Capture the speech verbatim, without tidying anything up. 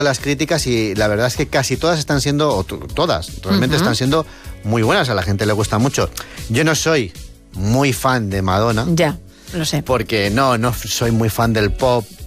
las críticas y la verdad es que casi todas están siendo, o todas, realmente uh-huh. están siendo muy buenas, a la gente le gusta mucho. Yo no soy muy fan de Madonna. Ya, lo sé. Porque no, no soy muy fan del pop.